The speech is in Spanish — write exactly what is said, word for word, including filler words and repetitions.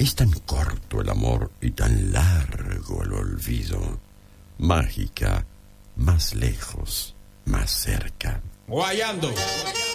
Es tan corto el amor y tan largo el olvido. Mágica, más lejos, más cerca. Guayando.